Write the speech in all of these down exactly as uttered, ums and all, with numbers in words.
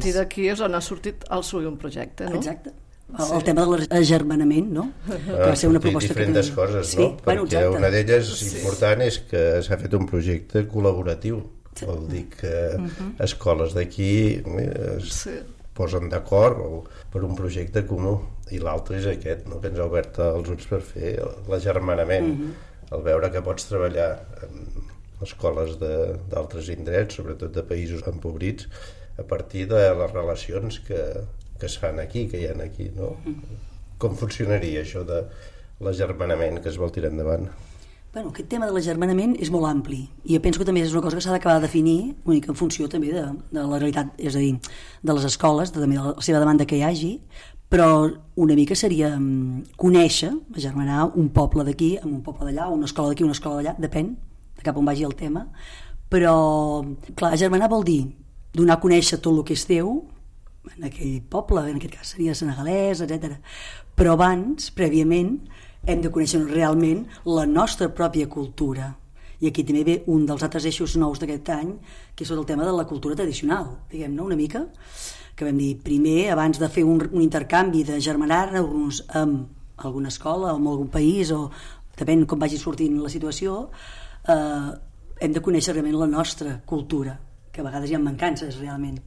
partir d'aquí és on ha sortit el Sui un projecte, no? Exacte. El, sí. el tema de l'agermanament, no? Ah, que va ser una proposta diferents que... coses, sí, no? bueno, perquè exacte. una d'elles Sí. important és que s'ha fet un projecte col·laboratiu. Sí. Vol dir que uh-huh. escoles d'aquí es sí. posen d'acord o per un projecte comú, i l'altre és aquest, no? Que ens ha obert els ulls per fer l'agermanament, uh-huh. el veure que pots treballar en escoles d'altres indrets, sobretot de països empobrits, a partir de les relacions que que es fan aquí, que hi ha aquí, no? Com funcionaria això de l'agermanament que es vol tirar endavant? Bueno, aquest tema de l'agermanament és molt ampli i jo penso que també és una cosa que s'ha d'acabar de definir una mica en funció també de, de la realitat, és a dir, de les escoles, de, també de la seva demanda que hi hagi, però una mica seria conèixer, agermanar un poble d'aquí amb un poble d'allà, una escola d'aquí, una escola d'allà, depèn de cap on vagi el tema, però, clar, agermanar vol dir donar a conèixer tot el que és teu en aquell poble, en aquest cas seria senegalès, etcètera. Però abans, prèviament, hem de conèixer realment la nostra pròpia cultura. I aquí també ve un dels altres eixos nous d'aquest any, que és el tema de la cultura tradicional, diguem-ne, una mica, que vam dir, primer, abans de fer un, un intercanvi, de germanar-nos amb alguna escola, o amb algun país, o depèn com vagi sortint la situació, eh, hem de conèixer realment la nostra cultura, que a vegades hi ha mancances, realment.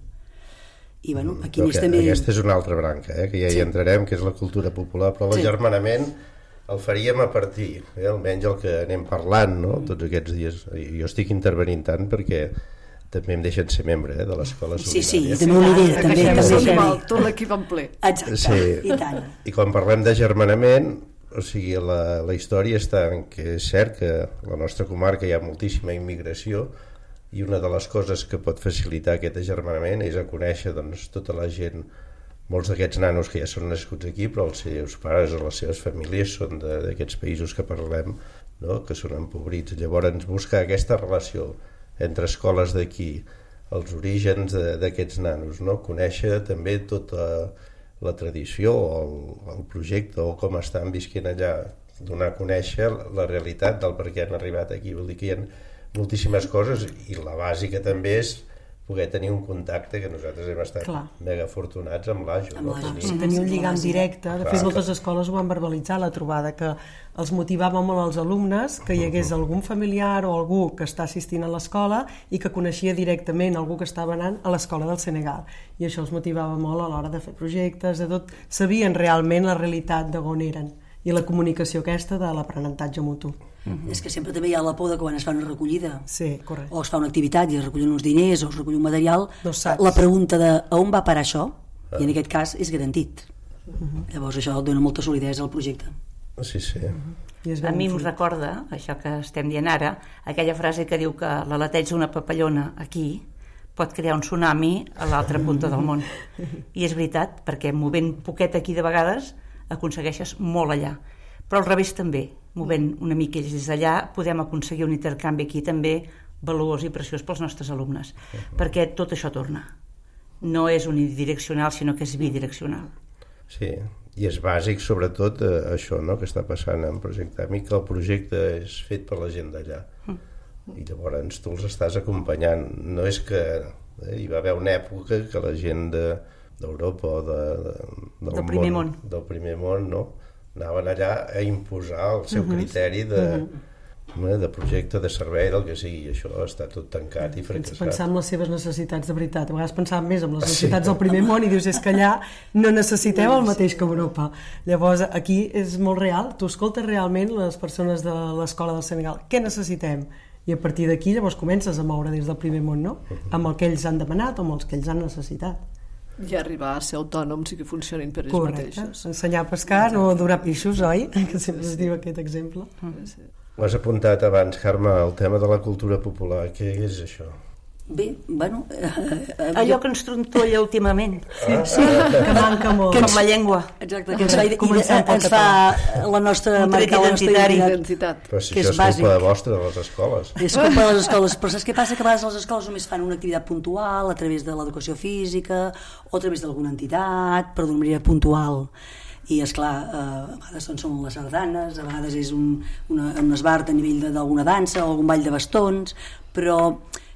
I bueno, aquí okay, també... Aquesta és una altra branca, eh, que ja sí. hi entrarem, que és la cultura popular, però l'agermanament sí. el faríem a partir, eh, almenys el que anem parlant, no? Mm. Tots aquests dies. Jo estic intervenint tant perquè també em deixen ser membre eh, de l'Escola Solidària. Sí, sí, també una idea, també. també tot l'equip en ple. Exacte, sí. i tant. I quan parlem d'agermanament, o sigui, la, la història està en que és cert que a la nostra comarca hi ha moltíssima immigració, i una de les coses que pot facilitar aquest agermanament és a conèixer doncs, tota la gent, molts d'aquests nanos que ja són nascuts aquí, però els seus pares o les seves famílies són d'aquests països que parlem, no? Que són empobrits. Llavors buscar aquesta relació entre escoles d'aquí, els orígens d'aquests nanos, no? Conèixer també tota la tradició o el, el projecte o com estan visquent allà, donar a conèixer la realitat del per què han arribat aquí. Vol dir que hi ha moltíssimes coses i la bàsica també és poder tenir un contacte, que nosaltres hem estat Clar. mega afortunats amb l'Ajo. Amb no? l'Ajo, Sí, tenir un lligam directe. De fet, moltes escoles ho van verbalitzar, la trobada, que els motivava molt als alumnes que hi hagués algun familiar o algú que està assistint a l'escola i que coneixia directament algú que estava anant a l'escola del Senegal. I això els motivava molt a l'hora de fer projectes, de tot. Sabien realment la realitat d'on eren i la comunicació aquesta de l'aprenentatge mutu. Uh-huh. És que sempre també hi ha la por de quan es fa una recollida sí, correcte. O es fa una activitat i es recullen uns diners o es recull un material, no la pregunta de a on va parar això, ah. i en aquest cas és garantit. Uh-huh. Llavors això dona molta solidesa al projecte. Sí, sí. Uh-huh. A mi em recorda, això que estem dient ara, aquella frase que diu que l'aleteig d'una papallona aquí pot crear un tsunami a l'altra punta del món. I és veritat, perquè movent poquet aquí de vegades aconsegueixes molt allà. Però al revés també, movent una mica ells des d'allà, podem aconseguir un intercanvi aquí també valuós i preciós pels nostres alumnes, uh-huh. perquè tot això torna. No és unidireccional, sinó que és bidireccional. Sí, i és bàsic sobretot eh, això, no?, que està passant en Projecte Amic, que el projecte és fet per la gent d'allà. Uh-huh. I llavors tu els estàs acompanyant. No és que eh, hi va haver una època que la gent de, d'Europa o de, de, del, del primer món, món, del primer món, no?, anaven allà a imposar el seu uh-huh. criteri de, uh-huh. de projecte, de servei, del que sigui. Això està tot tancat i fracassat. Pensar en les seves necessitats de veritat. A vegades pensàvem més en les necessitats sí. del primer món i dius, és que allà no necessiteu el mateix que a Europa. Llavors, aquí és molt real. Tu escoltes realment les persones de l'escola del Senegal. Què necessitem? I a partir d'aquí llavors comences a moure des del primer món, no? Uh-huh. Amb el que ells han demanat o amb els que ells han necessitat. I arribar a ser autònoms i que funcionin per ells Correcte. mateixos. Ensenyar a pescar, no durar peixos, oi? Que sempre es diu aquest exemple. Sí. Ho has apuntat abans, Carme, el tema de la cultura popular. Què és això? Bé, bueno... Eh, eh, allò que ens trontolla últimament. Sí, sí, que manca molt. Com la llengua. Exacte, que ens fa, i, ens fa la nostra marca, la nostra identitat. Però si que això és, és culpa vostra, de les escoles. És culpa de les escoles, però saps què passa? Que a vegades les escoles només fan una activitat puntual a través de l'educació física o a través d'alguna entitat, però d'una manera puntual. I esclar, eh, a vegades són les sardanes, a vegades és un, una, un esbart a nivell d'alguna dansa o algun ball de bastons, però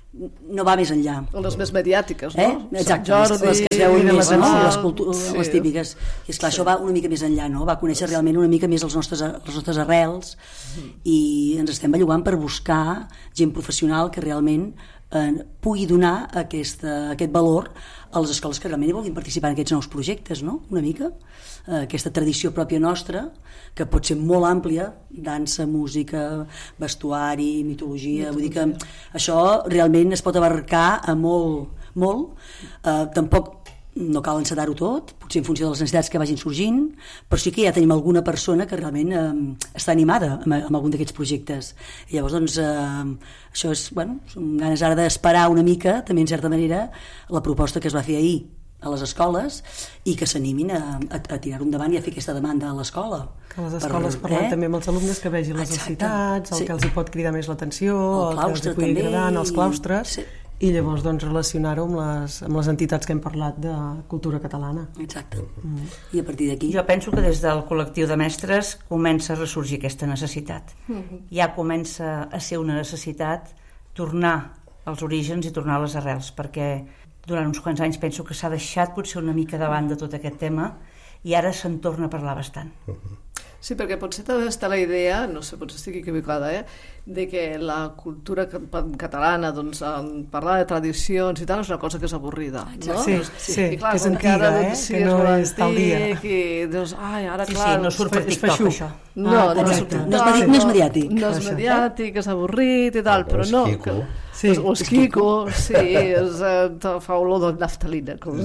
no va més enllà. Les més mediàtiques, no? Eh? Exacte, Jordi, les que es veuen Mira més, la no? Nadal, Les, cultu- sí. les típiques. I esclar, això va una mica més enllà, no? Va conèixer realment una mica més els nostres, les nostres arrels i ens estem bellugant per buscar gent professional que realment eh, pugui donar aquesta, aquest valor a les escoles que realment hi vulguin participar en aquests nous projectes, no? Una mica. Eh, aquesta tradició pròpia nostra, que pot ser molt àmplia, dansa, música, vestuari, mitologia, vull dir que això realment es pot abarcar a molt, molt. Eh, tampoc no cal encetar-ho tot, potser en funció de les necessitats que vagin sorgint, però sí que ja tenim alguna persona que realment eh, està animada amb, amb algun d'aquests projectes. I llavors, doncs, eh, això és, bueno, són ganes ara d'esperar una mica, també en certa manera, la proposta que es va fer ahir a les escoles i que s'animin a, a, a tirar-ho endavant i a fer aquesta demanda a l'escola. Que les escoles per, parlant eh? també amb els alumnes que vegin les Exacte. necessitats, el sí. que els hi pot cridar més l'atenció, el, el que els hi pugui també, agradar en els claustres, sí. i llavors doncs, relacionar-ho amb les, amb les entitats que hem parlat de cultura catalana. Exacte. Mm. I a partir d'aquí... Jo penso que des del col·lectiu de mestres comença a ressorgir aquesta necessitat. Mm-hmm. Ja comença a ser una necessitat tornar als orígens i tornar a les arrels, perquè durant uns quants anys penso que s'ha deixat potser una mica de banda tot aquest tema i ara se'n torna a parlar bastant. Sí, perquè potser també està la idea, no sé, potser estic equivocada, eh, de que la cultura catalana, doncs, parlar de tradicions i tal, és una cosa que és avorrida, no? Sí, sí, I clar, que és antiga, ara, eh? Doncs, sí, que no és tal dia. I doncs, ai, ara, Sí, clar... sí, no surt per TikTok, això. No, ah, no, exacte. no, no, és no és mediàtic. No és mediàtic, és avorrit i tal, però no... Que, sí, o és quico, sí, és, eh, fa olor de naftalina. Com...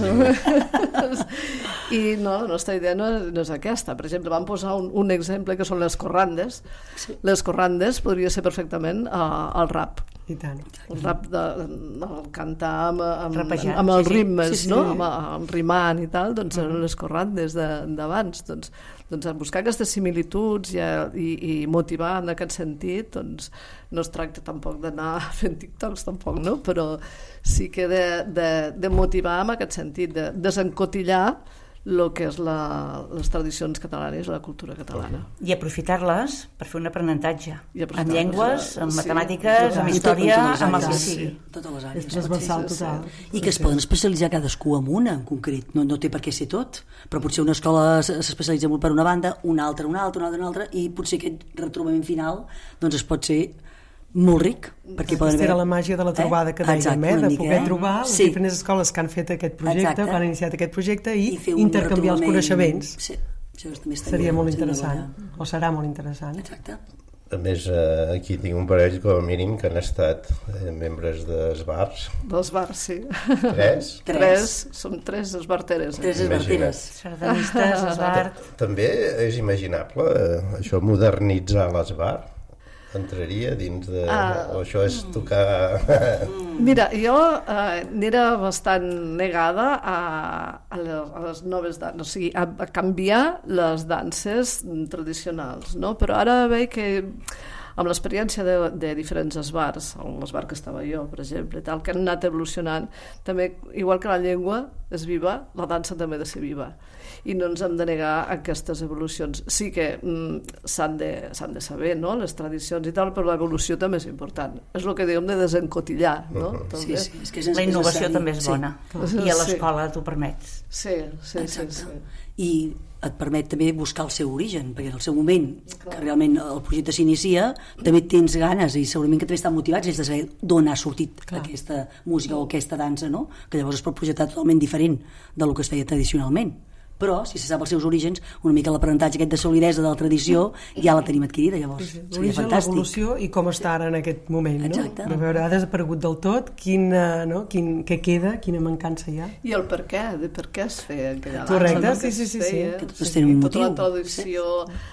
I no, la nostra idea no és, no és aquesta. Per exemple, vam posar un, un exemple que són les corrandes. Sí. Les corrandes podria ser perfectament uh, el rap. I tant. El rap de, de cantar amb, amb, Rapejant, amb els sí, sí. ritmes, Sí, sí. no? Amb, amb rimant i tal, doncs eren les corrandes d'abans. Doncs, doncs a buscar aquestes similituds i, a, i, i motivar en aquest sentit, doncs no es tracta tampoc d'anar fent TikToks tampoc, no? Però sí que de, de, de motivar en aquest sentit, de desencotillar el que és la, les tradicions catalanes, la cultura catalana. I aprofitar-les per fer un aprenentatge. En llengües, en sí, matemàtiques, en I història, tot, amb el que sí. sigui. Totes les És àrees. transversal Sí, sí, sí. total. I que es poden especialitzar cadascú en una, en concret. No, no té per què ser tot, però potser una escola s'especialitza molt per una banda, una altra, una altra, una altra, una altra, i potser aquest retrobament final doncs es pot ser molt ric, perquè poden Aquesta haver... era la màgia de la trobada eh? que dèiem, Exacte, eh? una de mica, poder eh? trobar les sí. diferents escoles que han fet aquest projecte, Exacte. que han iniciat aquest projecte i, I fer un intercanviar els retrobament. coneixements. Sí, això també estaria, Seria molt seria interessant, bona. o serà molt interessant. Exacte. A més, eh, aquí tinc un parell com a mínim que han estat eh, membres d'esbars. Dels bars, sí. Tres? Tres. Tres, som tres esbarteres. Tres Eh? esbarteres. Sardanistes, esbart... També és imaginable eh, això, modernitzar l'esbar? Entraria dins de... Ah. O això és tocar... Mira, jo eh, n'era bastant negada a, a, les, a les noves danses, o sigui, a, a canviar les danses tradicionals, no? Però ara veig que amb l'experiència de, de diferents esbars, l'esbar que estava jo, per exemple, tal, que han anat evolucionant, també, igual que la llengua és viva, la dansa també ha de ser viva. I no ens hem de negar aquestes evolucions. Sí que mm, s'han de, s'han de saber, no?, les tradicions i tal, però l'evolució també és important. És el que dèiem de desencotillar, no? Uh-huh. També. Sí, sí, és que és, La innovació necessari. també és bona. Sí. I a Sí. l'escola t'ho permets. Sí, sí, sí, Exacte. sí. I et permet també buscar el seu origen, perquè en el seu moment que realment el projecte s'inicia també tens ganes i segurament que també estan motivats és de saber d'on ha sortit Clar. aquesta música o aquesta dansa, no? Que llavors es pot projectar totalment diferent del que es feia tradicionalment. Però, si se sap els seus orígens, una mica l'aprenentatge aquest de solidesa de la tradició ja la tenim adquirida, llavors seria L'origen, fantàstic. l'evolució i com està ara en aquest moment, no? Exacte. De veure, ha desaparegut del tot, quin, eh, no? quin, què queda, quina mancança hi ha. I el per què, de per què es feia aquella dansa. Correcte, no? sí, Que sí, es sí, sí. feia, Que totes tenen un Tota la motiu. tradició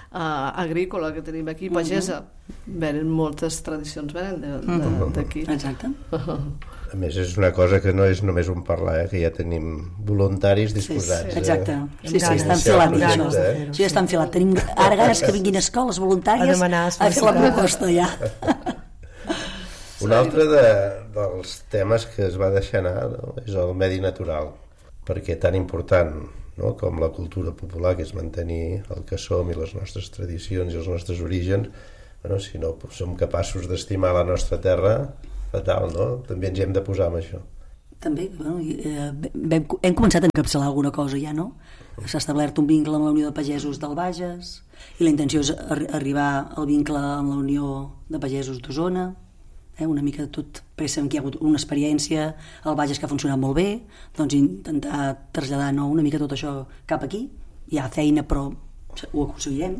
uh, agrícola que tenim aquí, pagesa, venen moltes tradicions, venen de- de- d'aquí. Exacte. A més, és una cosa que no és només un parlar, eh, que ja tenim voluntaris disposats. Sí, exacte. A... Sí, sí, Ganes. està iniciar el enfilat això. projecte, eh? Això ja està enfilat. Tenim ara ganes que vinguin escoles voluntàries A demanar, a a fer la sol·licitar. proposta ja. Un altre de, dels temes que es va deixar anar, no?, és el medi natural, perquè tan important, no?, com la cultura popular, que és mantenir el que som i les nostres tradicions i els nostres orígens, bueno, si no som capaços d'estimar la nostra terra, fatal, no? També ens hem de posar amb això. També, bueno, eh, hem, hem començat a encapçalar alguna cosa ja, no? S'ha establert un vincle amb la Unió de Pagesos del Bages i la intenció és arri arribar al vincle amb la Unió de Pagesos d'Osona, eh, una mica de tot, perquè sabem que hi ha hagut una experiència al Bages que ha funcionat molt bé, doncs intentar traslladar, no, una mica tot això cap aquí. Hi ha feina però ho aconseguirem.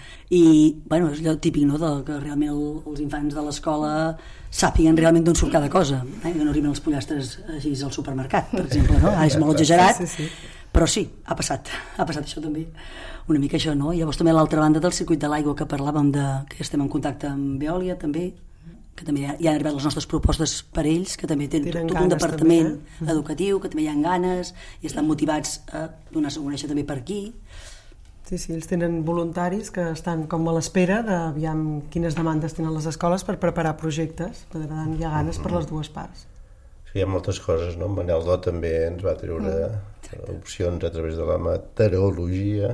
I bueno, és allò típic, no?, de que realment el, els infants de l'escola sàpiguen realment d'on surt cada cosa, eh? Que no arriben els pollastres així al supermercat, per exemple, no? Ara és molt exagerat, sí, sí, sí. Però sí, ha passat, ha passat això també, una mica això, no? I llavors també a l'altra banda del circuit de l'aigua que parlàvem, de, que estem en contacte amb Veolia també, que també hi ha, hi han arribat les nostres propostes per ells, que també tenen tot, tot un departament també, eh? educatiu, que també hi ha ganes i estan motivats a donar-se a conèixer també per aquí. Sí, sí, ells tenen voluntaris que estan com a l'espera d'aviam quines demandes tenen les escoles per preparar projectes. Per tant, hi ha ganes per les dues parts. Sí, hi ha moltes coses, no? Manel Do també ens va treure mm. opcions a través de la meteorologia.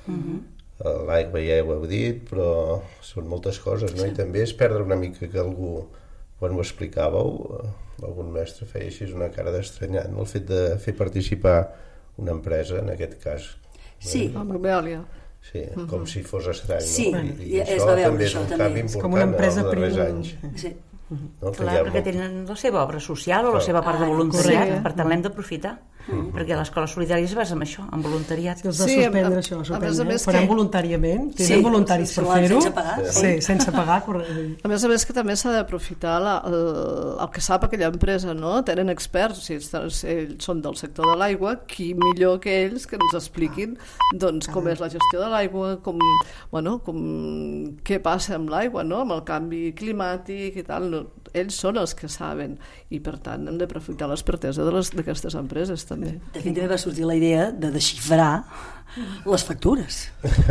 Mm-hmm. L'aigua ja ho heu dit, però són moltes coses, no? Sí. I també és perdre una mica que algú, quan ho explicàveu, algun mestre feia així una cara d'estranyat, no? El fet de fer participar una empresa, en aquest cas, sí. Amb Veolia. Sí, com si fos estrany. Sí, no? I, i es això va veure també és això, un també. canvi És important com una empresa als darrers prim... anys. Sí. No? Clar, perquè molt... tenen la seva obra social o la seva part de Ah, voluntariat, correcte. per tant l'hem d'aprofitar, mm. perquè l'escola solidària es basa en això, en voluntariat. Si els va Sí, suspendre a- això, a suspendre, més a més faran que- voluntàriament, tenen Sí, voluntaris sí, per s'ho fan fer-ho. sense pagar. Sí, sense pagar, correcte. A més a més que també s'ha d'aprofitar la- el, el que sap aquella empresa, no? Tenen experts, si ells, si ells són del sector de l'aigua, qui millor que ells que ens expliquin doncs, com és la gestió de l'aigua, com, bueno, com, què passa amb l'aigua, no? Amb el canvi climàtic i tal. No? Ells són els que saben i per tant hem d'aprofitar l'expertesa d'aquestes empreses també. De fet, també va sortir la idea de desxifrar les factures.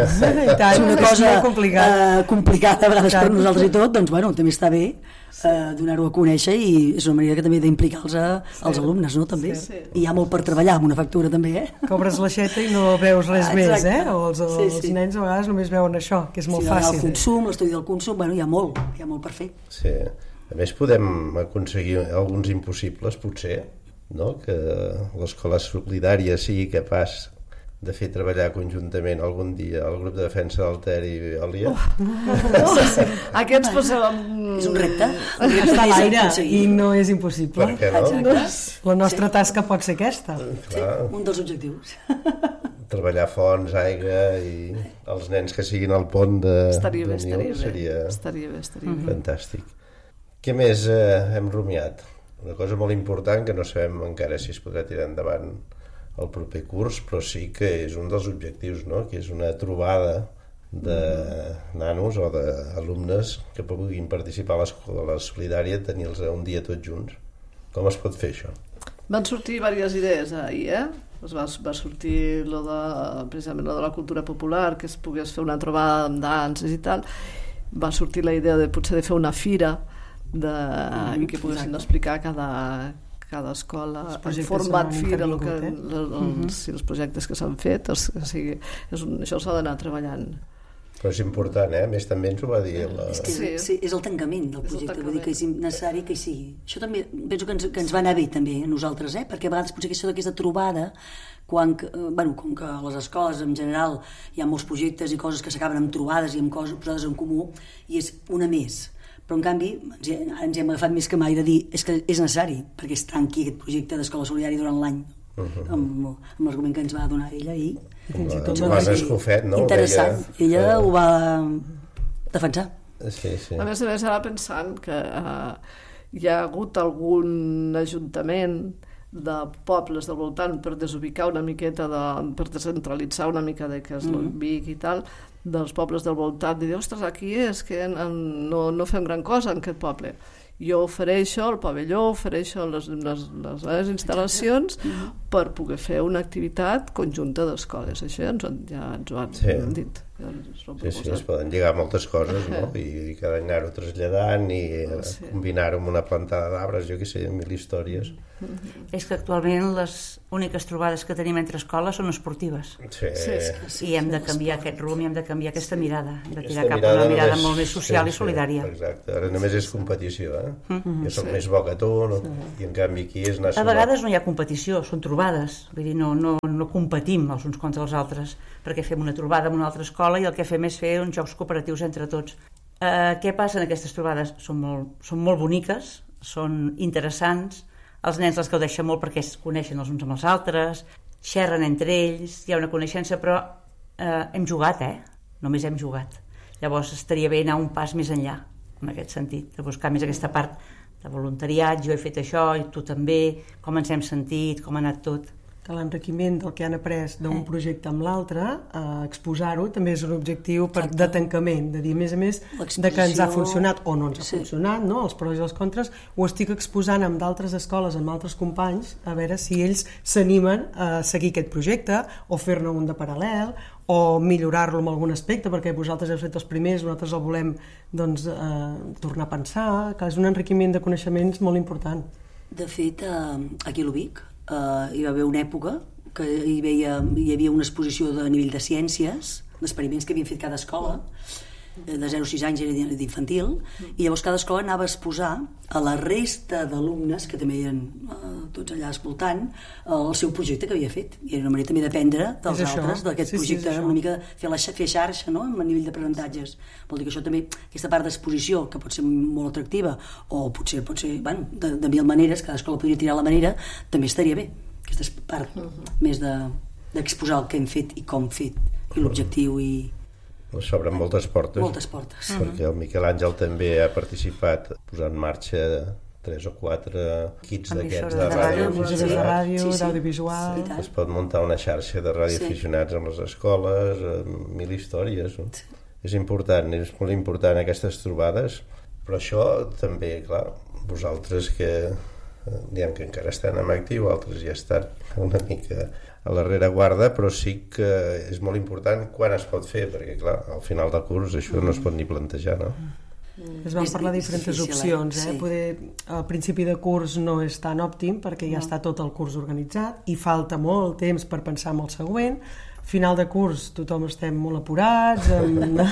I tant, És una és cosa molt complicat. eh, complicada a vegades Tant. per nosaltres i tot, doncs bueno, també està bé eh, donar-ho a conèixer i és una manera que també d'implicar-los als alumnes, no? També. Sí. I hi ha molt per treballar amb una factura també, eh? Que obres l'aixeta i no veus res més, Exacte. eh? O els, Sí, els sí. nens a vegades només veuen això, que és molt Sí, fàcil. el consum, l'estudi del consum, bueno, hi ha molt, hi ha molt per fer. Sí. A més podem aconseguir alguns impossibles, potser, no? Que l'escola solidària sigui capaç de fer treballar conjuntament algun dia el grup de defensa del Ter i Veolia. Oh, sí. Aquests posem... És un repte. Un repte Està a més l'aire aconseguir. i no és impossible. Per què no? Exacte. La nostra tasca pot ser aquesta. Sí, Clar. un dels objectius. Treballar fonts, aigua i els nens que siguin al pont de Estaria bé, d'Unió estaria bé. seria Estaria bé, estaria bé. fantàstic. Què més eh, hem rumiat? Una cosa molt important que no sabem encara si es podrà tirar endavant el proper curs, però sí que és un dels objectius, no? Que és una trobada de nanos o d'alumnes que puguin participar a l'escola solidària, tenir-los un dia tots junts. Com es pot fer això? Van sortir diverses idees ahir, eh? Es va, va sortir lo de, precisament lo de la cultura popular, que es pogués fer una trobada amb danses i tal. Va sortir la idea de potser de fer una fira de, mm, i que poguessin explicar cada, cada escola en format fira el que, eh? el, els, si els projectes que s'han fet, els, o sigui, és un, això s'ha d'anar treballant. Però és important, eh? A més també ens ho va dir la... És que Sí. sí, és el tancament del És el projecte, vull dir que és tancament. necessari que hi sigui. Això també penso que ens, que ens va anar bé també a nosaltres, eh? Perquè a vegades potser això d'aquesta trobada, quan, eh, bueno, com que a les escoles en general hi ha molts projectes i coses que s'acaben amb trobades i amb coses posades en comú, i és una més. Però en canvi ens, hi- ara ens hem agafat més que mai de dir és que és necessari perquè es tanqui aquest projecte d'escola solidària durant l'any, uh-huh. amb, amb l'argument que ens va donar ella ahir. Fins i tot La no Joana sé. Escofet, no? Interessant, Deia ella que- ho va defensar. Sí, sí. A més a més, ara pensant que eh, hi ha hagut algun ajuntament de pobles del voltant per desubicar una miqueta, de, per descentralitzar una mica de que és mm -hmm. Vic i tal, dels pobles del voltant, i dir, ostres, aquí és que no, no fem gran cosa en aquest poble. Jo ofereixo el pavelló, ofereixo les, les, les, les instal·lacions per poder fer una activitat conjunta d'escoles. Això ja ens, ho han- ja ens ho han Sí. dit. Sí, sí, es poden lligar moltes coses, no? I, i cada any anar-ho traslladant i sí. combinar-ho amb una plantada d'arbres, jo què sé, mil històries. Mm-hmm. És que actualment les úniques trobades que tenim entre escoles són esportives. Sí. Sí, sí, I hem de canviar aquest rumb i hem de canviar aquesta mirada. Hem de tirar cap a una mirada només, molt més social sí, i solidària. Sí, exacte, ara només és competició, eh? Mm-hmm. Jo soc sí. més bo que tu, no? I en canvi aquí és nacional. A vegades no hi ha competició, són trobades. Vull dir, no, no, no competim els uns contra els altres, perquè fem una trobada en una altra escola i el que fem és fer uns jocs cooperatius entre tots. Eh, què passa en aquestes trobades? Són molt, són molt boniques, són interessants, els nens les gaudeixen molt perquè es coneixen els uns amb els altres, xerren entre ells, hi ha una coneixença, però eh, hem jugat, eh? Només hem jugat. Llavors estaria bé anar un pas més enllà, en aquest sentit, de buscar més aquesta part de voluntariat, jo he fet això i tu també, com ens hem sentit, com ha anat tot. Que l'enriquiment del que han après d'un projecte amb l'altre, eh, exposar-ho, també és un objectiu per, de tancament, de dir, a més a més, de que ens ha funcionat o no ens ha sí. funcionat, no? Els pros i els contres, ho estic exposant amb d'altres escoles, amb altres companys, a veure si ells s'animen a seguir aquest projecte o fer-ne un de paral·lel o millorar-lo en algun aspecte, perquè vosaltres heu fet els primers, nosaltres el volem doncs, eh, tornar a pensar, que és un enriquiment de coneixements molt important. De fet, eh, aquí a l'Ubic, Uh, hi va haver una època que hi, veia, hi havia una exposició de nivell de ciències, d'experiments que havien fet cada escola, de zero a sis anys era d'infantil, i llavors cada escola anava a exposar a la resta d'alumnes, que també eren uh, tots allà escoltant, uh, el seu projecte que havia fet. I era una manera també d'aprendre dels altres, d'aquest sí, projecte, sí, una mica fer, la, fer xarxa, no?, a nivell d'aprenentatges. Vol dir que això també, aquesta part d'exposició, que pot ser molt atractiva, o potser pot ser, bueno, de, de mil maneres, cada escola podria tirar la manera, també estaria bé. Aquesta part uh-huh. més de, d'exposar el que hem fet i com hem fet, i l'objectiu i... S'obren moltes portes, moltes portes. perquè el Miquel Àngel també ha participat posant en marxa tres o quatre kits d'aquests de ràdio, de ràdio, sí, sí. d'audiovisual. Sí, es pot muntar una xarxa de radioaficionats sí. amb les escoles, mil històries. No? Sí. És important, és molt important aquestes trobades, però això també, clar, vosaltres que diem que encara estan en actiu, altres ja estan una mica a la rereguarda, però sí que és molt important quan es pot fer, perquè clar, al final del curs això no es pot ni plantejar, no? Es van parlar de diferents difícil, opcions, eh? Sí. Poder, al principi de curs no és tan òptim perquè ja no. està tot el curs organitzat i falta molt temps per pensar en el següent. Final de curs tothom estem molt apurats, amb,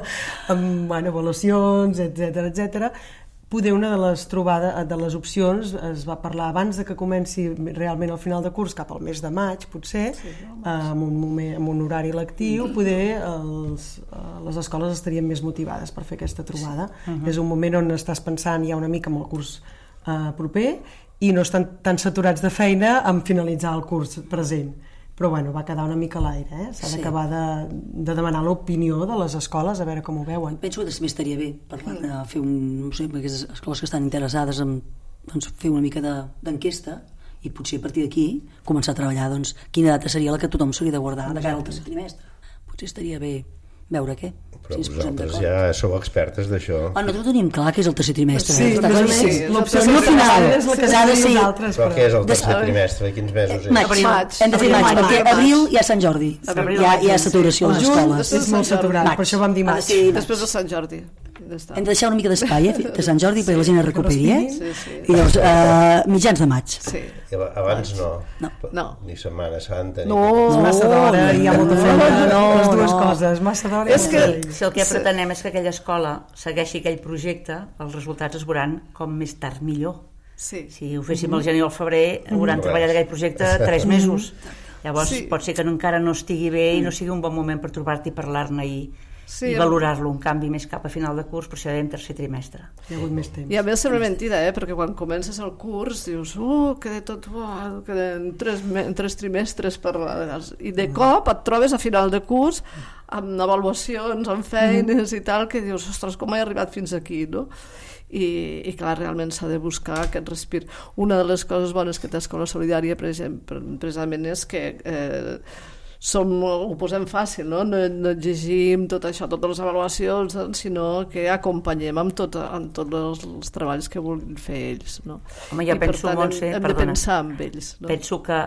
amb bueno, avaluacions, etcètera, etcètera. Poder una de les trobades, de les opcions, es va parlar abans de que comenci realment al final de curs, cap al mes de maig, potser, sí, amb, un moment, amb un horari lectiu, poder els, les escoles estarien més motivades per fer aquesta trobada. Sí. Uh-huh. És un moment on estàs pensant ja una mica en el curs eh, proper i no estan tan saturats de feina en finalitzar el curs present. Però bueno, va quedar una mica a l'aire, eh? S'ha sí. d'acabar de, de demanar l'opinió de les escoles, a veure com ho veuen. Penso que també estaria bé parlar, mm. fer un, no sé, aquestes escoles que estan interessades en doncs, fer una mica de, d'enquesta i potser a partir d'aquí començar a treballar doncs, quina data seria la que tothom s'hauria de guardar de cara al tercer trimestre. Potser estaria bé veure què. Però si vosaltres ja sou expertes d'això. Ah, nosaltres tenim clar que és el tercer trimestre. Sí, eh? més o menys. L'opció no final és la que s'ha de ser. Però què és el tercer trimestre? Quins mesos és? Maig. Hem de fer maig, perquè abril hi ha Sant Jordi. Hi ha saturació a les escoles. És molt saturat, per això vam dir maig. Després de Sant Jordi. Hem de deixar una mica d'espai eh, de Sant Jordi perquè la gent es recuperi, eh? Sí, sí. I llavors, eh, mitjans de maig. Sí. Abans no. No. no. Ni Setmana Santa. No, ni massa d'hora, hi ha molta feina. No, les dues no. coses, massa d'hora. És que si el que pretenem és que aquella escola segueixi aquell projecte, els resultats es veuran com més tard millor. Sí. Si ho féssim al gener o al febrer, hauran treballat aquell projecte tres mesos. Llavors sí. pot ser que encara no estigui bé i no sigui un bon moment per trobar-te i parlar-ne i Sí, i valorar-lo, un canvi més cap a final de curs, però si ha d'en tercer trimestre. Hi ha hagut més temps. I a més sembla mentida, eh? Perquè quan comences el curs dius, oh, queda tot, oh, queden tres, tres trimestres per... I de cop et trobes a final de curs amb avaluacions, amb feines i tal, que dius, ostres, com he arribat fins aquí, no? I, i clar, realment s'ha de buscar aquest respir. Una de les coses bones que té Escola Solidària precisament és que eh, som, ho posem fàcil, no? No, no exigim tot això, totes les avaluacions, sinó que acompanyem amb, tot, amb tots els, els treballs que vulguin fer ells, no? Home, jo I penso, per tant, Montse, hem, hem perdona, de pensar en ells, no? Penso que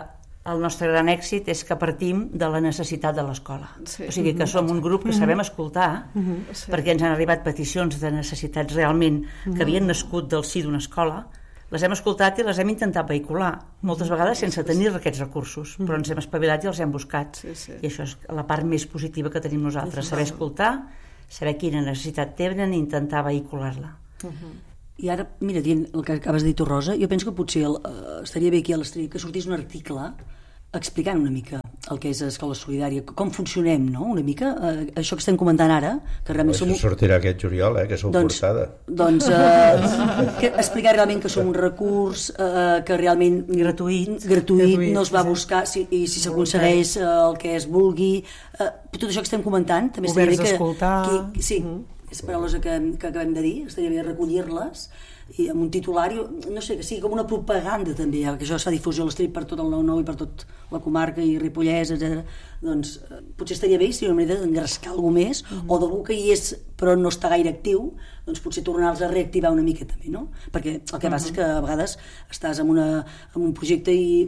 el nostre gran èxit és que partim de la necessitat de l'escola. Sí. O sigui que som un grup que sabem escoltar, Sí. perquè ens han arribat peticions de necessitats realment que havien nascut del si d'una escola, les hem escoltat i les hem intentat vehicular, moltes vegades sense tenir aquests recursos, però ens hem espavilat i els hem buscat. Sí, sí. I això és la part més positiva que tenim nosaltres, saber escoltar, saber quina necessitat tenen i intentar vehicular-la. I ara, mira, dient el que acabes de dir tu, Rosa, jo penso que potser el, eh, estaria bé aquí a l'Estrella que sortís un article explicant una mica el que és Escola Solidària, com funcionem, no?, una mica, eh, això que estem comentant ara, que realment som... Això sortirà aquest juliol, eh, que sou doncs, portada. Doncs eh, que explicar realment que som un recurs, eh, que realment... Gratuït. Gratuït, Gratuït, no es va sí. buscar, si, i si s'aconsegueix eh, el que es vulgui... Eh, tot això que estem comentant, també estaria Oberts bé a que... escoltar. que sí, és paraules que, que acabem de dir, estaria bé recollir-les i amb un titular, no sé, que sigui com una propaganda també, que això es fa difusió a l'Estrella per tot el nou nou i per tot la comarca i Ripollès, etcètera. Doncs eh, potser estaria bé si hi ha una manera d'engrescar alguna més, mm-hmm. o d'algú que hi és però no està gaire actiu, doncs potser tornar-los a reactivar una mica també, no? Perquè el que mm-hmm. passa és que a vegades estàs en, una, en un projecte i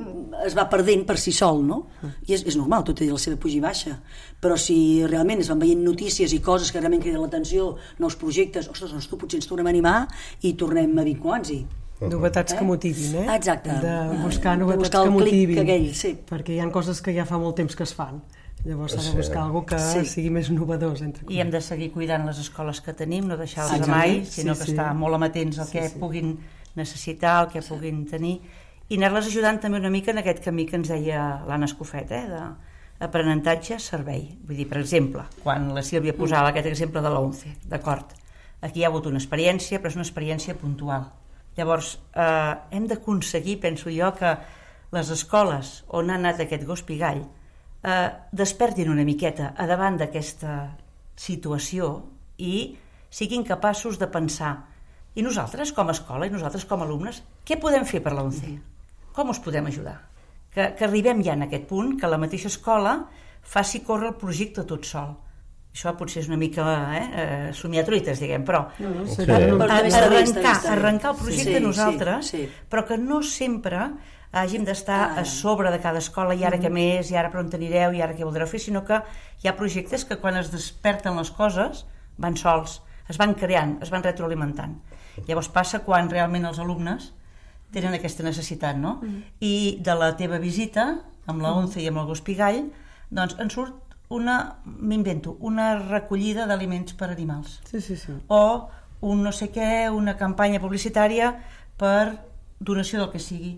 es va perdent per si sol, no? I és, és normal, tot té la seva puja i baixa, però si realment es van veient notícies i coses que realment criden l'atenció, nous projectes, ostres, doncs tu potser ens tornem a animar i tornem a vincular-nos-hi. Novetats Eh? que motivin, eh? Exacte. De buscar De novetats buscar el que clic motivin. aquell, sí. Perquè hi ha coses que ja fa molt temps que es fan. Llavors s'ha de Sí. buscar alguna que Sí. sigui més novedós. Entre I hem de seguir cuidant les escoles que tenim, no deixar-les Exacte. mai, sinó Sí, que sí. estar molt amatents al Sí, que sí. puguin necessitar, el que puguin tenir, i anar-les ajudant també una mica en aquest camí que ens deia l'Anna Escofet, eh, d'aprenentatge, servei. Vull dir, per exemple, quan la Sílvia posava aquest exemple de l'O N C E, d'acord, aquí hi ha hagut una experiència, però és una experiència puntual. Llavors, eh, hem d'aconseguir, penso jo, que les escoles on ha anat aquest gos pigall eh, despertin una miqueta a davant d'aquesta situació i siguin capaços de pensar, i nosaltres com a escola i nosaltres com a alumnes, què podem fer per l'O N C E? Com us podem ajudar? Que, que arribem ja en aquest punt, que la mateixa escola faci córrer el projecte tot sol. Això potser és una mica eh, eh, somiar truites, diguem, però No, no, Sí. serà Però una- també està bé, està bé, arrencar, està bé. arrencar el projecte Sí, sí, nosaltres, sí. però que no sempre hàgim d'estar Ah. a sobre de cada escola i ara què més, i ara per on anireu, i ara què voldreu fer, sinó que hi ha projectes que quan es desperten les coses van sols, es van creant, es van retroalimentant. Llavors passa quan realment els alumnes tenen aquesta necessitat, no? I de la teva visita amb la O N C E i amb el gos pigall, doncs en surt una, m'invento, una recollida d'aliments per animals. Sí, sí, sí. O un no sé què, una campanya publicitària per donació del que sigui.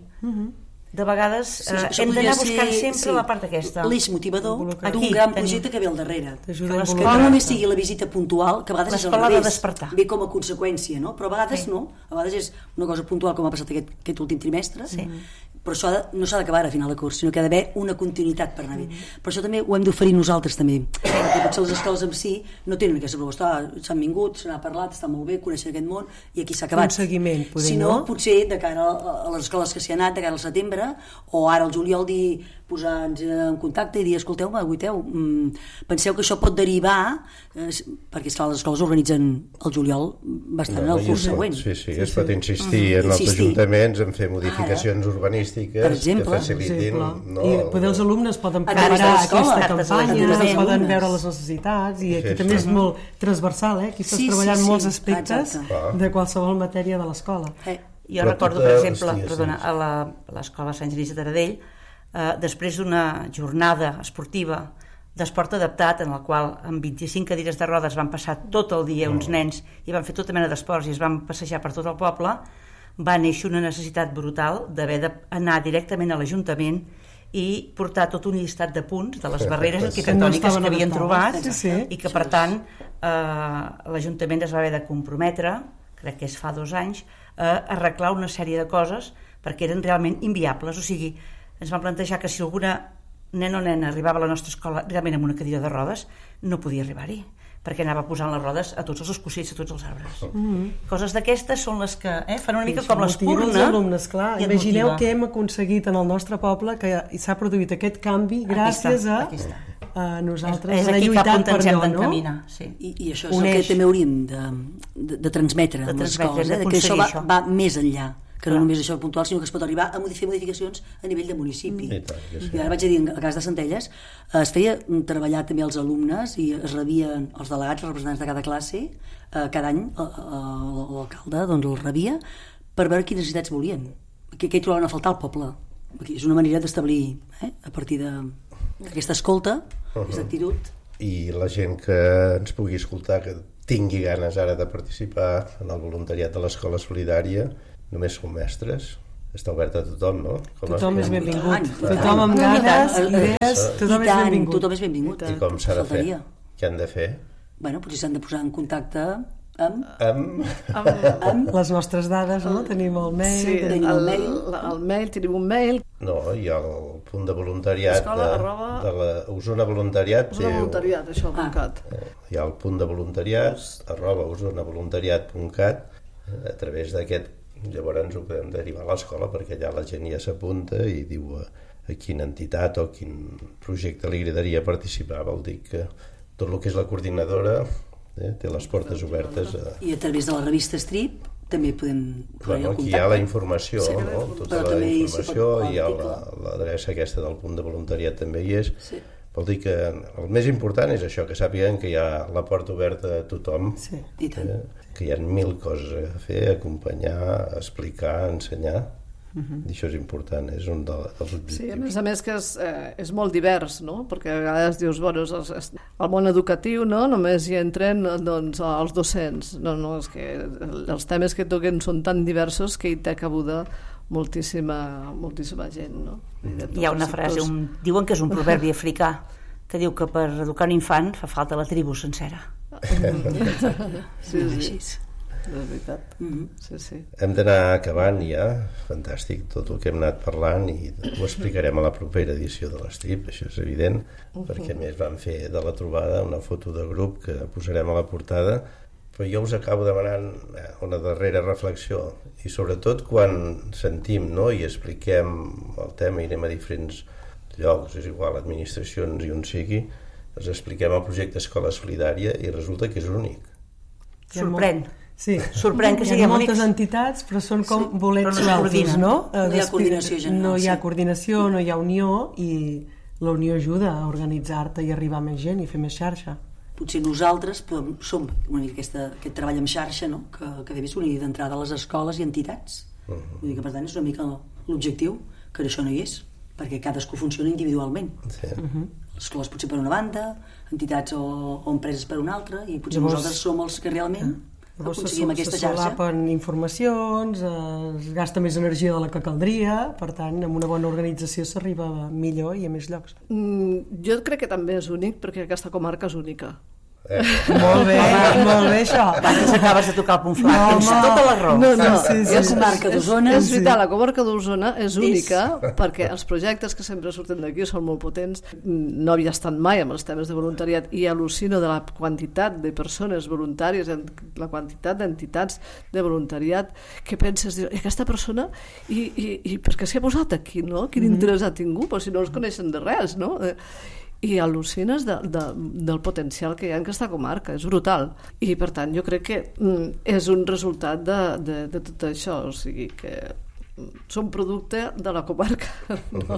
De vegades Sí, eh, això hem d'anar podria buscant ser, sempre sí, la part aquesta. l'eix motivador Aquí d'un gran tenim. projecte que ve al darrere. T'ajuda Que a les Que involucrar-te. no només sigui la visita puntual, que a vegades és al L'escola ha de revés, despertar. ve com a conseqüència, no? Però a vegades Sí. no, a vegades és una cosa puntual com ha passat aquest, aquest últim trimestre, Sí. però això ha de, no s'ha d'acabar a final de curs, sinó que ha d'haver una continuïtat per anar bé. Però això també ho hem d'oferir nosaltres també, perquè potser les escoles en si no tenen aquesta proposta, ah, s'han vingut, se n'ha parlat, està molt bé, coneixen aquest món i aquí s'ha acabat. Un seguiment, poder, si no, no? potser de cara a, a les escoles que s'hi ha anat, de cara al setembre, o ara al juliol dir, posar-nos en contacte i dir, escolteu-me, aguiteu, mm, penseu que això pot derivar, eh, perquè esclar, les escoles organitzen el juliol bastant No, el i curs es pot- següent. Sí, sí, es pot insistir en els Insistir. ajuntaments en fer modificacions urbanístiques Per exemple, que Per facilitin... exemple. No, I poder els alumnes poden A través de preparar l'escola, aquesta cartes a campanya, l'Ajuntament. poden Alumnes. veure les necessitats i aquí Sí, també sí. és molt transversal, eh? Aquí estàs Sí, sí, treballant sí, molts aspectes exacte. de qualsevol matèria de l'escola. Eh, Jo Però recordo, tota- per exemple, hòstia, sí. perdona, a la- a l'escola Sant Genís de Taradell, eh, després d'una jornada esportiva d'esport adaptat, en la qual amb vint-i-cinc cadires de rodes van passar tot el dia uns nens i van fer tota mena d'esports i es van passejar per tot el poble, va néixer una necessitat brutal d'haver d'anar directament a l'Ajuntament i portar tot un llistat de punts de les barreres arquitectòniques estaven que havien trobat adaptades. Sí, sí. i que, per tant, eh, l'Ajuntament es va haver de comprometre, crec que és fa dos anys, a arreglar una sèrie de coses perquè eren realment inviables. O sigui, ens vam plantejar que si alguna nen o nena arribava a la nostra escola realment amb una cadira de rodes, no podia arribar-hi, perquè anava posant les rodes a tots els escocells, a tots els arbres. Mm-hmm. Coses d'aquestes són les que eh, fan una mica com Motiva l'espurna. els alumnes, clar. i et Imagineu motiva. què hem aconseguit en el nostre poble, que s'ha produït aquest canvi Aquí gràcies està, a, aquí està. a nosaltres, és haver aquí cap on lluitat per ens hem allò, no? d'encaminar. Sí. I, I això és Uneix. el que també hauríem de, de, de transmetre De a les transmetre, escoles, hem eh? que això va, d'aconseguir això. va més enllà que no només això puntual, sinó que es pot arribar a fer modificacions a nivell de municipi. I, tant, sí. I ara vaig a dir, al cas de Centelles, es feia treballar també els alumnes i es rebien els delegats, els representants de cada classe, eh, cada any l'alcalde doncs, el rebia per veure quines necessitats volien, què, què hi trobaven a faltar al poble. Aquí és una manera d'establir, eh, a partir d'aquesta escolta, uh-huh. aquesta actitud. I la gent que ens pugui escoltar, que tingui ganes ara de participar en el voluntariat de l'Escola Solidària, només som mestres, està obert a tothom, no? Com tothom és benvingut, Tant, tothom amb ganes, idees, tothom és benvingut. Tothom és benvingut. I com s'ha de fer? Què han de fer? Bueno, potser s'han de posar en contacte amb... Amb... amb... Les nostres dades, no? Tenim el mail... Sí, tenim el mail. El, el mail, tenim un mail. No, hi ha el punt de voluntariat Escola, de, arroba... de la Osona Voluntariat. Osona Voluntariat, això, Ah. .cat. Eh, hi ha el punt de voluntariat, arroba osonavoluntariat punt cat. A través d'aquest, llavors ho podem derivar a l'escola, perquè allà la gent ja s'apunta i diu a, a quina entitat o quin projecte li agradaria participar. Vol dir que tot el que és la coordinadora eh, té les portes obertes. A... I a través de la revista Strip també podem... Bueno, aquí hi ha la informació, Sí, no? Tota però la també informació, s'hi pot- hi ha l'article. l'adreça aquesta del punt de voluntariat també hi és. Sí. Vol dir que el més important és això, que sàpiguen que hi ha la porta oberta a tothom, Sí. I tant. eh, que hi ha mil coses a fer, acompanyar, explicar, ensenyar. Uh-huh. I això és important, és un de, dels objectius. Sí, a més a més que és, eh, és molt divers, no? Perquè a vegades dius, bueno, és, és, el món educatiu, no? Només hi entren doncs, els docents. No, no, és que els temes que toquen són tan diversos que hi té cabuda moltíssima, moltíssima gent, no? Hi ha una frase, un, diuen que és un proverbi africà, que diu que per educar un infant fa falta la tribu sencera. Sí, sí, Així. és veritat. Mhm. Sí, sí. Hem d'anar acabant ja, fantàstic tot el que hem anat parlant, i ho explicarem a la propera edició de l'Strip, això és evident, perquè a més vam fer de la trobada una foto de grup que posarem a la portada, però jo us acabo demanant una darrera reflexió, i sobretot quan sentim, no?, i expliquem el tema i anem a diferents llocs, és igual, administracions i on sigui, els expliquem el projecte Escola Solidària i resulta que és únic. Hi ha Sorprèn. molt- Sí. Sorprèn que Hi ha siguem moltes únics. entitats, però són com Sí, bolets però no es sueltos, coordinen. no? No hi ha coordinació general, No hi ha sí. coordinació, no hi ha unió, i la unió ajuda a organitzar-te i arribar a més gent i fer més xarxa. Potser nosaltres podem, som una mica aquesta, aquest treball en xarxa, no? que, que també és unir d'entrada a les escoles i entitats. Uh -huh. Vull dir que, per tant, és una mica l'objectiu, que això no hi és, perquè cadascú funciona individualment. Sí. Uh -huh. Les escoles potser per una banda, entitats o, o empreses per una altra, i potser Llavors- nosaltres som els que realment Llavors aconseguim se, aquesta se xarxa. solapen informacions, eh, es gasta més energia de la que caldria, per tant, amb una bona organització s'arriba millor i a més llocs. Mm, jo crec que també és únic perquè aquesta comarca és única. Eh, Molt bé, molt bé això. Abans acabes de tocar el punt flac, No, tens home. tota la raó. No, no, Sí, sí, La sí. comarca d'Osona... És veritat, la comarca d'Osona és És- única perquè els projectes que sempre surten d'aquí són molt potents. No havia estat mai amb els temes de voluntariat i al·lucino de la quantitat de persones voluntàries, la quantitat d'entitats de voluntariat que penses, dius, aquesta persona i, i, i per què s'hi ha posat aquí, no? Quin interès ha tingut? Però si no els coneixen de res, no? I al·lucines de, de, del potencial que hi ha en aquesta comarca, és brutal. I per tant jo crec que mm, és un resultat de, de, de tot això, o sigui que som producte de la comarca, no?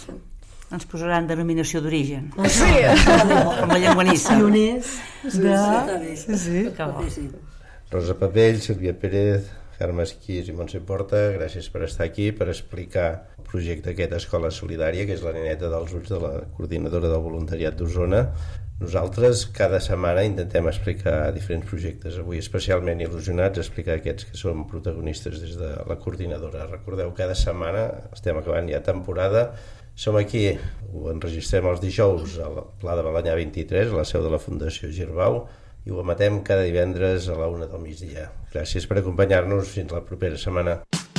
Ens posaran denominació d'origen, Sí, com la llenguanissa. Pioners de... està bé. Sí, sí. Que bo. Sí, sí. Rosa Papell, Sílvia Pérez, Carme Esquís i Montse Porta, gràcies per estar aquí, per explicar el projecte aquest Escola Solidària, que és la neneta dels ulls de la coordinadora del voluntariat d'Osona. Nosaltres cada setmana intentem explicar diferents projectes, avui especialment il·lusionats a explicar aquests que som protagonistes des de la coordinadora. Recordeu, cada setmana, estem acabant ja temporada, som aquí, ho enregistrem els dijous al Pla de Balanyà vint-i-tres, a la seu de la Fundació Girbau, i ho emetem cada divendres a la una del migdia. Gràcies per acompanyar-nos, fins la propera setmana.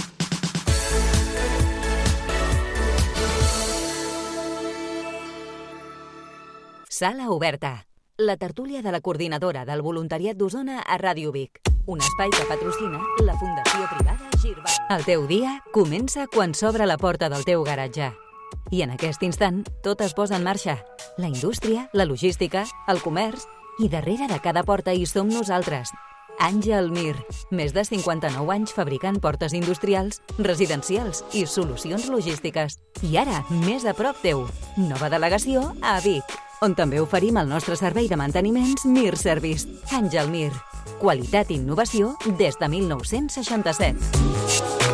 Sala Oberta, la tertúlia de la coordinadora del voluntariat d'Osona a Ràdio Vic. Un espai que patrocina la Fundació Privada Girbau. El teu dia comença quan s'obre la porta del teu garatge. I en aquest instant, tot es posa en marxa. La indústria, la logística, el comerç... I darrere de cada porta hi som nosaltres. Àngel Mir, més de cinquanta-nou anys fabricant portes industrials, residencials i solucions logístiques. I ara, més a prop teu, nova delegació a Vic, on també oferim el nostre servei de manteniments Mir Service. Àngel Mir, qualitat i innovació des de mil nou-cents seixanta-set.